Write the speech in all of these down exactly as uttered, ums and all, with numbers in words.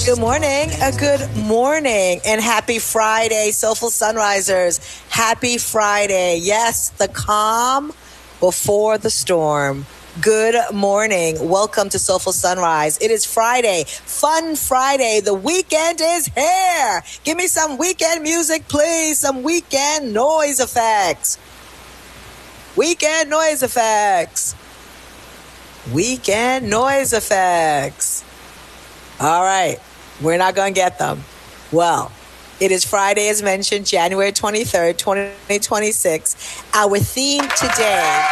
Good morning, a good morning, and happy Friday, Soulful Sunrisers. Happy Friday. Yes, the calm before the storm. Good morning. Welcome to Soulful Sunrise. It is Friday, Fun Friday. The weekend is here. Give me some weekend music, please. Some weekend noise effects. Weekend noise effects. Weekend noise effects. All right. We're not going to get them. Well, it is Friday, as mentioned, January twenty-third, twenty twenty-six. Our theme today...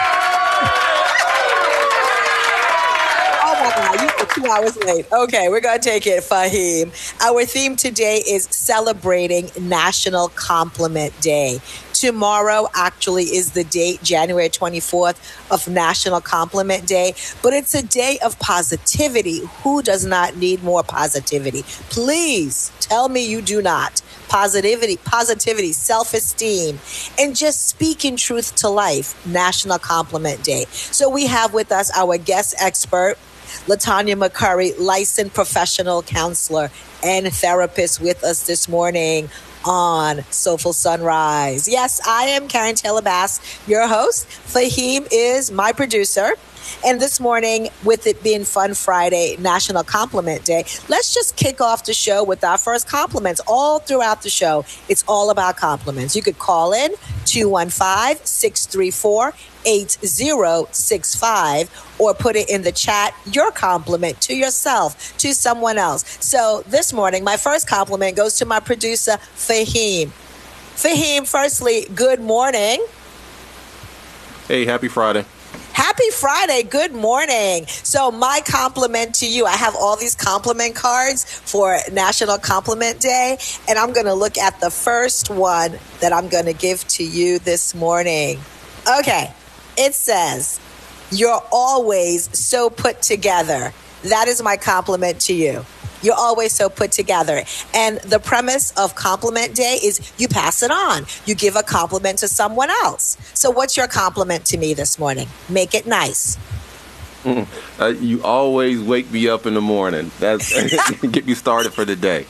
Oh, my God. You were two hours late. Okay, we're going to take it, Fahim. Our theme today is celebrating National Compliment Day. Tomorrow actually is the date, January twenty-fourth, of National Compliment Day, but it's a day of positivity. Who does not need more positivity? Please tell me you do not. Positivity, positivity, self-esteem, and just speaking truth to life, National Compliment Day. So we have with us our guest expert, Latanya McCurry, licensed professional counselor and therapist with us this morning on Soulful Sunrise. Yes, I am Karen Taylor Bass, your host. Fahim is my producer. And this morning, with it being Fun Friday, National Compliment Day, let's just kick off the show with our first compliments. All throughout the show, it's all about compliments. You could call in two one five, six three four, eight zero six five or put it in the chat, your compliment to yourself, to someone else. So this morning, my first compliment goes to my producer, Fahim. Fahim, firstly, good morning. Hey, happy Friday. Happy Friday. Good morning. So my compliment to you, I have all these compliment cards for National Compliment Day, and I'm going to look at the first one that I'm going to give to you this morning. Okay. It says, you're always so put together. That is my compliment to you. You're always so put together. And the premise of Compliment Day is you pass it on. You give a compliment to someone else. So what's your compliment to me this morning? Make it nice. Mm, uh, you always wake me up in the morning. That's get me started for the day.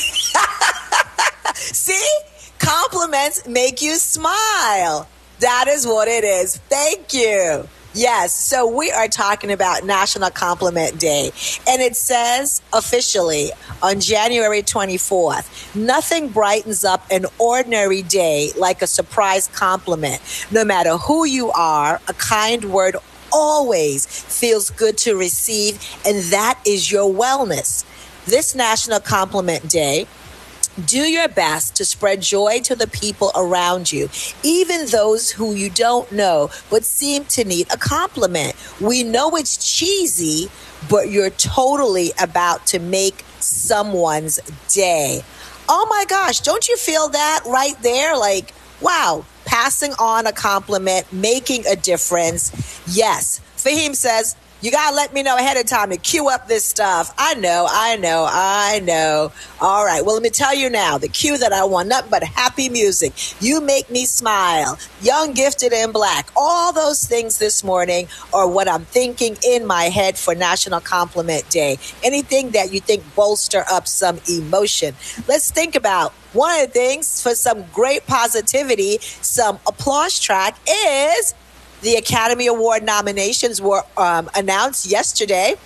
See? Compliments make you smile. That is what it is. Thank you. Yes, so we are talking about National Compliment Day, and it says officially on January twenty-fourth, nothing brightens up an ordinary day like a surprise compliment. No matter who you are, a kind word always feels good to receive, and that is your wellness. This National Compliment Day, do your best to spread joy to the people around you, even those who you don't know but seem to need a compliment. We know it's cheesy, but you're totally about to make someone's day. Oh my gosh, don't you feel that right there? Like, wow, passing on a compliment, making a difference. Yes. Fahim says, you got to let me know ahead of time to queue up this stuff. I know, I know, I know. All right. Well, let me tell you now, the cue that I want, nothing but happy music. You make me smile. Young, gifted, and black. All those things this morning are what I'm thinking in my head for National Compliment Day. Anything that you think bolster up some emotion. Let's think about one of the things for some great positivity, some applause track is... The Academy Award nominations were um, announced yesterday.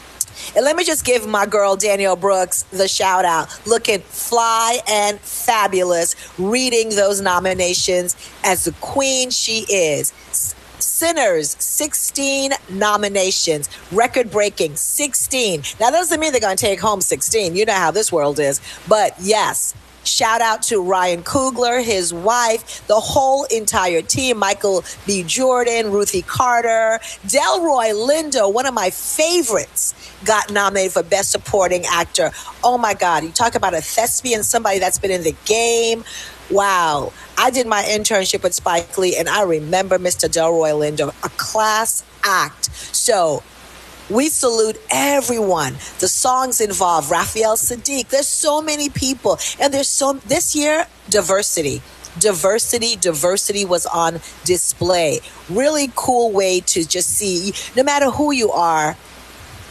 And let me just give my girl Danielle Brooks the shout out. Looking fly and fabulous, reading those nominations as the queen she is. Sinners, sixteen nominations. Record-breaking, sixteen. Now, that doesn't mean they're going to take home sixteen. You know how this world is. But yes. Shout out to Ryan Coogler, his wife, the whole entire team, Michael B. Jordan, Ruthie Carter, Delroy Lindo, one of my favorites, got nominated for Best Supporting Actor. Oh my God, you talk about a thespian, somebody that's been in the game. Wow. I did my internship with Spike Lee, and I remember Mister Delroy Lindo, a class act. So we salute everyone. The songs involve Raphael Sadiq. There's so many people. And there's so, this year, diversity. Diversity, diversity was on display. Really cool way to just see, no matter who you are,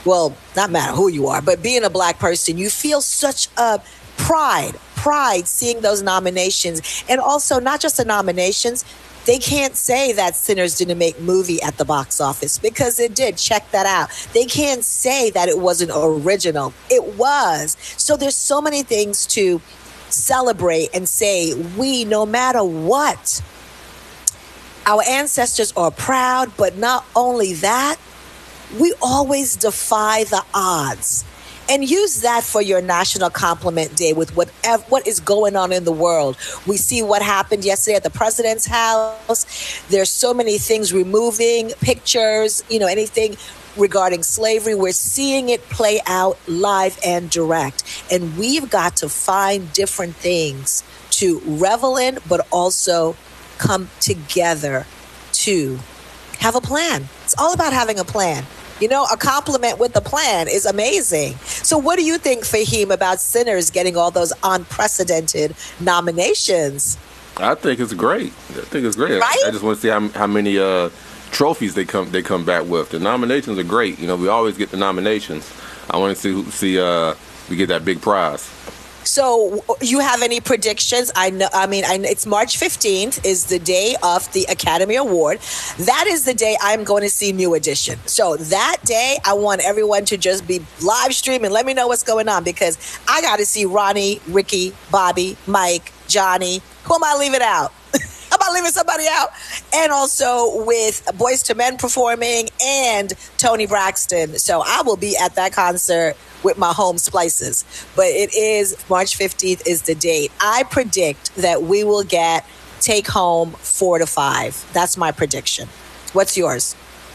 well, not matter who you are, but being a black person, you feel such a pride, pride seeing those nominations. And also not just the nominations, they can't say that Sinners didn't make movie at the box office, because it did. Check that out. They can't say that it wasn't original. It was. So there's so many things to celebrate and say, we, no matter what, our ancestors are proud, but not only that, we always defy the odds. And use that for your National Compliment Day with whatever, what is going on in the world. We see what happened yesterday at the president's house. There's so many things, removing pictures, you know, anything regarding slavery. We're seeing it play out live and direct. And we've got to find different things to revel in, but also come together to have a plan. It's all about having a plan. You know, a compliment with a plan is amazing. So what do you think, Fahim, about Sinners getting all those unprecedented nominations? I think it's great. I think it's great. Right? I, I just want to see how, how many uh, trophies they come they come back with. The nominations are great. You know, we always get the nominations. I want to see who see uh, we get that big prize. So, you have any predictions? I know. I mean, I, it's March fifteenth is the day of the Academy Award. That is the day I'm going to see New Edition. So that day, I want everyone to just be live streaming. Let me know what's going on, because I got to see Ronnie, Ricky, Bobby, Mike, Johnny. Who am I leaving out? Am I leaving somebody out? And also with Boyz two Men performing and Toni Braxton. So I will be at that concert with my home splices. But it is March fifteenth is the date. I predict that we will get take home four to five. That's my prediction. What's yours?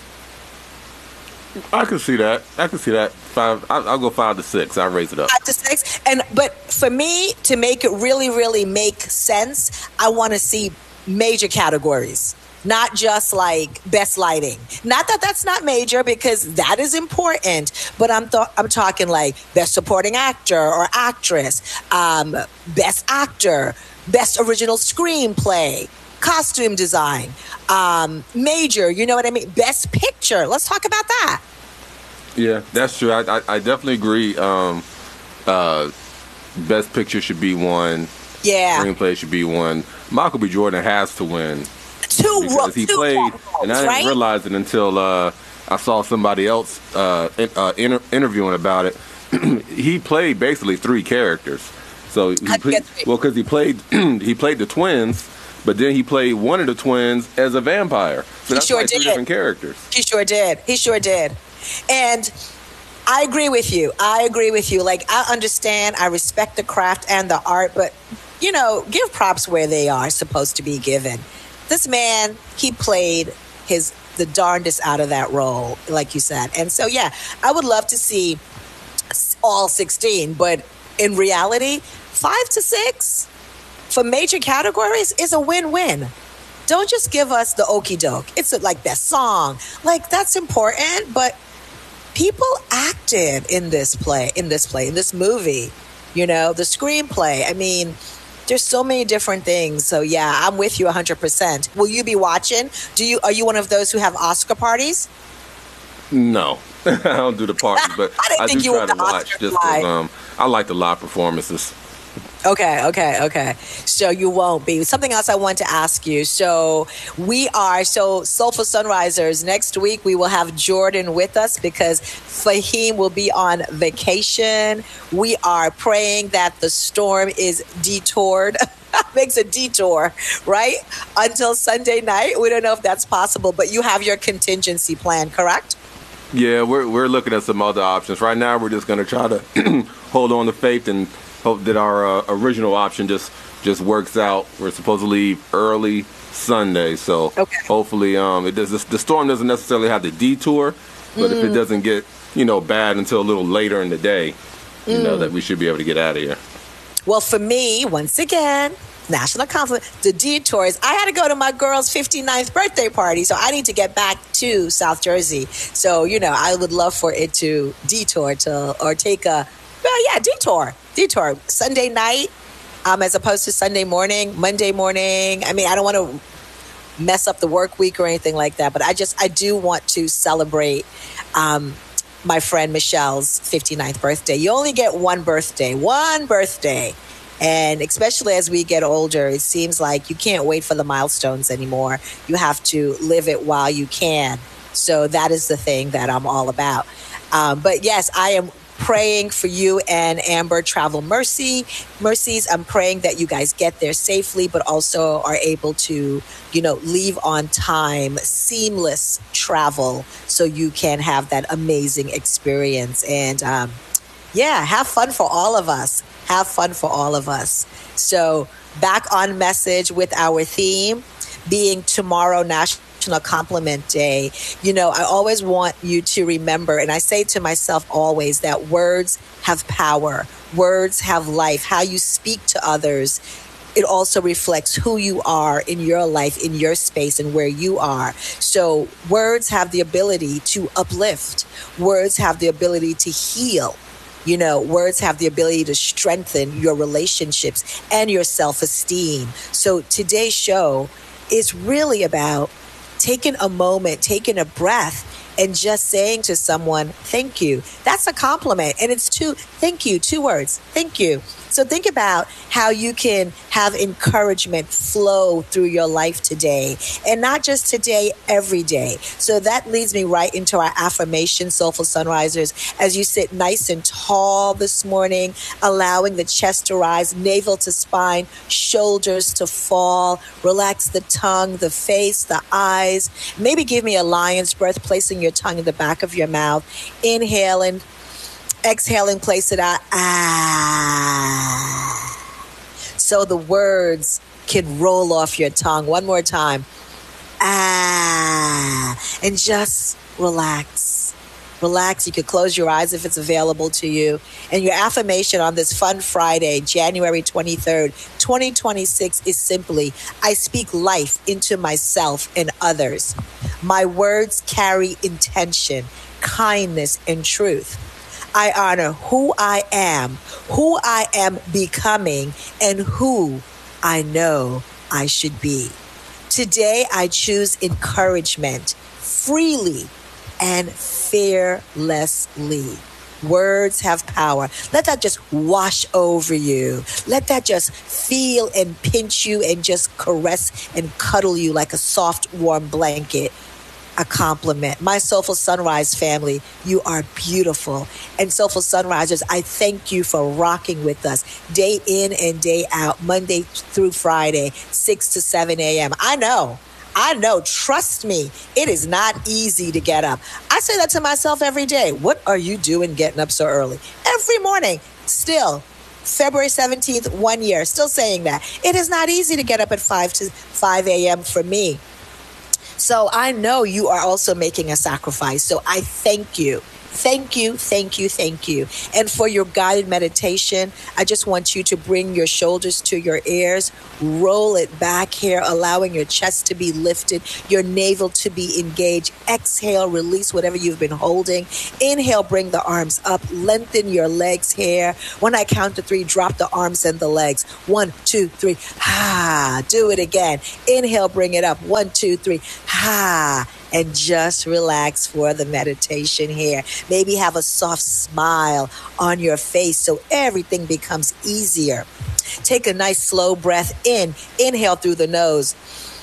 I can see that. I can see that. Five. I'll, I'll go five to six. I'll raise it up. Five to six. And but for me to make it really, really make sense, I want to see major categories. Not just like best lighting. Not that that's not major, because that is important. But I'm th- I'm talking like best supporting actor or actress, um, best actor, best original screenplay, costume design, um, major. You know what I mean? Best picture. Let's talk about that. Yeah, that's true. I I, I definitely agree. Um, uh, best picture should be one. Yeah. Screenplay should be one. Michael B. Jordan has to win. Two because he two played, roles, and I didn't right? realize it until uh, I saw somebody else uh, in, uh, inter- interviewing about it. He played basically three characters. So he played, well, because he played he played the twins, but then he played one of the twins as a vampire. So he that's sure like did. Three different characters. He sure did. He sure did. And I agree with you. I agree with you. Like, I understand. I respect the craft and the art, but you know, give props where they are supposed to be given. This man, he played his the darndest out of that role, like you said. And so, yeah, I would love to see all sixteen, but in reality, five to six for major categories is a win-win. Don't just give us the okie doke. It's a, like best song. Like, that's important, but people acted in this play, in this play, in this movie. You know, the screenplay. I mean, there's so many different things. So yeah, I'm with you one hundred percent. Will you be watching? Do you are you one of those who have Oscar parties? No, I don't do the parties, but I, didn't I think do you try were to the watch Oscar just fly. 'cause, um, I like the live performances. Okay, okay, okay. So you won't be. Something else I want to ask you. So we are, so Soulful Sunrisers, next week we will have Jordan with us because Fahim will be on vacation. We are praying that the storm is detoured. Makes a detour, right? Until Sunday night. We don't know if that's possible, but you have your contingency plan, correct? Yeah, we're we're looking at some other options. Right now, we're just going to try to hold on to faith and hope that our uh, original option just just works out. We're supposed to leave early Sunday, so okay. hopefully um, it does. The storm doesn't necessarily have the detour, but mm. if it doesn't get you know bad until a little later in the day, you mm. know that we should be able to get out of here. Well, for me, once again, National Compliment, the detours. I had to go to my girl's fifty-ninth birthday party, so I need to get back to South Jersey. So, you know, I would love for it to detour to, or take a, well, yeah, detour, detour. Sunday night, um, as opposed to Sunday morning, Monday morning. I mean, I don't want to mess up the work week or anything like that, but I just, I do want to celebrate um, my friend Michelle's fifty-ninth birthday. You only get one birthday, one birthday. And especially as we get older, it seems like you can't wait for the milestones anymore. You have to live it while you can. So that is the thing that I'm all about. Um, but yes, I am praying for you and Amber Travel Mercy. Mercies, I'm praying that you guys get there safely, but also are able to, you know, leave on time, seamless travel so you can have that amazing experience. And um, yeah, have fun for all of us. Have fun for all of us. So back on message with our theme being tomorrow, National Compliment Day. You know, I always want you to remember, and I say to myself always, that words have power. Words have life. How you speak to others, it also reflects who you are in your life, in your space, and where you are. So words have the ability to uplift. Words have the ability to heal. You know, words have the ability to strengthen your relationships and your self-esteem. So today's show is really about taking a moment, taking a breath, and just saying to someone, thank you. That's a compliment. And it's two, thank you, two words, thank you. So think about how you can have encouragement flow through your life today, and not just today, every day. So that leads me right into our affirmation, Soulful Sunrisers, as you sit nice and tall this morning, allowing the chest to rise, navel to spine, shoulders to fall, relax the tongue, the face, the eyes. Maybe give me a lion's breath, placing your tongue in the back of your mouth, inhaling, exhaling, place it out. Ah. So the words can roll off your tongue. One more time. Ah. And just relax. Relax. You can close your eyes if it's available to you. And your affirmation on this fun Friday, January twenty-third, twenty twenty-six is simply, I speak life into myself and others. My words carry intention, kindness, and truth. I honor who I am, who I am becoming, and who I know I should be. Today, I choose encouragement freely and fearlessly. Words have power. Let that just wash over you. Let that just feel and pinch you and just caress and cuddle you like a soft, warm blanket. A compliment. My Soulful Sunrise family, you are beautiful. And Soulful Sunrisers, I thank you for rocking with us day in and day out, Monday through Friday, six to seven a.m. I know, I know, trust me, it is not easy to get up. I say that to myself every day. What are you doing getting up so early? Every morning, still. February seventeenth, one year, still saying that. It is not easy to get up at five to five a.m. for me. So I know you are also making a sacrifice. So I thank you. Thank you, thank you, thank you. And for your guided meditation, I just want you to bring your shoulders to your ears, roll it back here, allowing your chest to be lifted, your navel to be engaged. Exhale, release whatever you've been holding. Inhale, bring the arms up, lengthen your legs here. When I count to three, drop the arms and the legs. One, two, three, ha. Do it again. Inhale, bring it up. One, two, three, ha. And just relax for the meditation here. Maybe have a soft smile on your face so everything becomes easier. Take a nice slow breath in. Inhale through the nose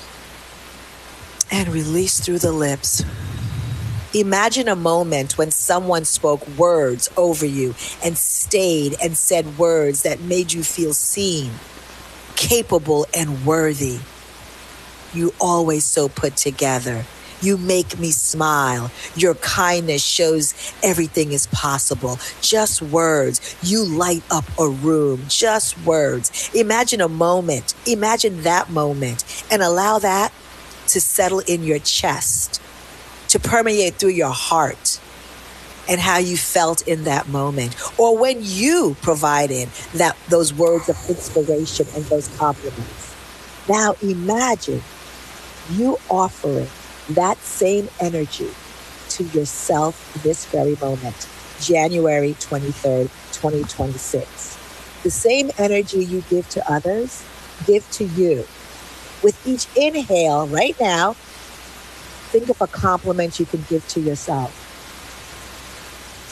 and release through the lips. Imagine a moment when someone spoke words over you and stayed and said words that made you feel seen, capable, and worthy. You always so put together. You make me smile. Your kindness shows everything is possible. Just words. You light up a room. Just words. Imagine a moment. Imagine that moment and allow that to settle in your chest, to permeate through your heart and how you felt in that moment. Or when you provided that those words of inspiration and those compliments. Now imagine you offering that same energy to yourself this very moment, January twenty-third, twenty twenty-six. The same energy you give to others, give to you. With each inhale right now, think of a compliment you can give to yourself.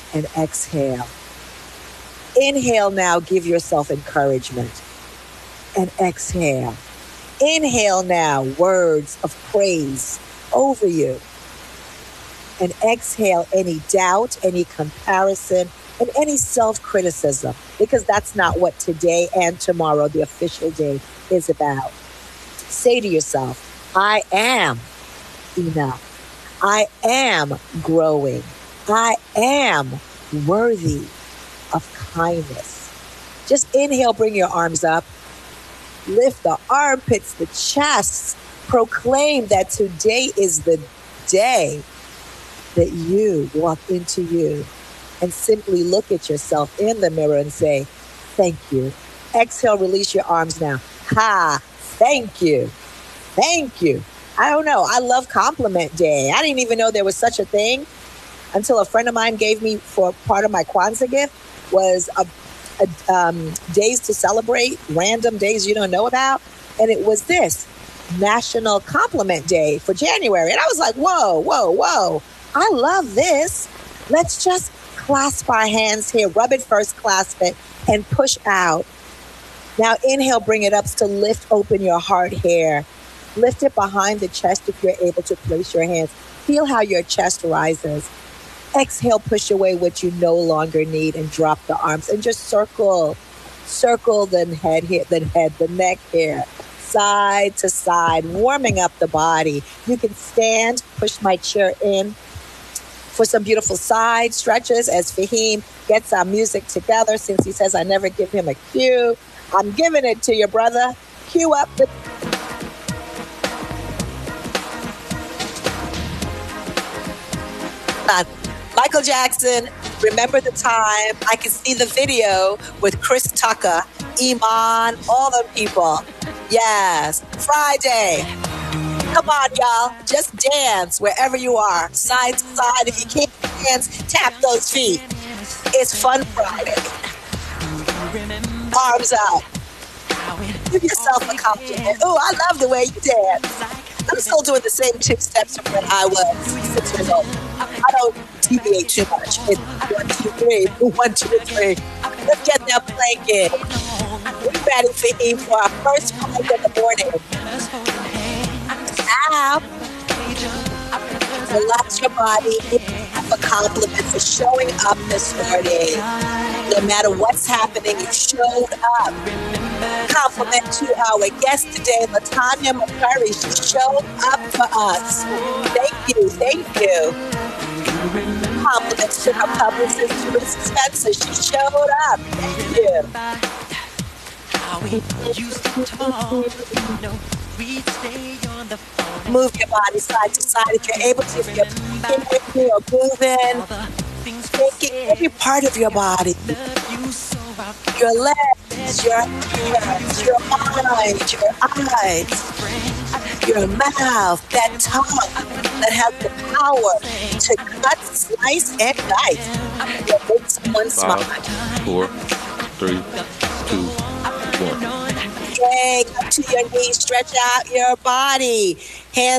and exhale. Inhale now, give yourself encouragement, and exhale. Inhale now, words of praise over you. And exhale any doubt, any comparison, and any self-criticism, because that's not what today and tomorrow, the official day, is about. Say to yourself, I am enough. I am growing. I am worthy of kindness. Just inhale, bring your arms up. Lift the armpits, the chest. Proclaim that today is the day that you walk into you, and simply look at yourself in the mirror and say, thank you. Exhale, release your arms now. Ha, thank you. Thank you. I don't know. I love Compliment Day. I didn't even know there was such a thing until a friend of mine gave me for part of my Kwanzaa gift was a, a um, days to celebrate, random days you don't know about. And it was this, National Compliment Day for January. And I was like, whoa, whoa, whoa. I love this. Let's just clasp our hands here. Rub it first, clasp it, and push out. Now inhale, bring it up to lift open your heart hair. Lift it behind the chest if you're able to place your hands. Feel how your chest rises. Exhale, push away what you no longer need and drop the arms and just circle. Circle the head here, the head, the neck here. Side to side, warming up the body. You can stand, push my chair in for some beautiful side stretches as Fahim gets our music together, since he says I never give him a cue. I'm giving it to your brother. Cue up the... Uh, Michael Jackson, Remember the Time. I can see the video with Chris Tucker, Iman, all the people. Yes, Friday. Come on, y'all. Just dance wherever you are. Side to side. If you can't dance, tap those feet. It's Fun Friday. Arms up. Give yourself a compliment. Oh, I love the way you dance. I'm still doing the same two steps from when I was six years old. I don't deviate too much. It's one, two, three. One, two, three. Let's get that blanket. We're ready for him for our first plank of the morning. Now, relax your body. Have a compliment for showing up this morning. No matter what's happening, you showed up. Compliment to our guest today, LaTanya McCurry. She showed up for us. Thank you, thank you. Compliments to our publicist, Teresa Spencer. She showed up. Thank you. Move your body side to side if you're able to. If you're thinking with me or moving, thinking every part of your body. Your legs, your ears, your mind, your eyes, your mouth, that tongue that has the power to cut, slice, and dice. You'll make someone smile. Five, four, three, two, one. Yay, come to your knees, stretch out your body. Hands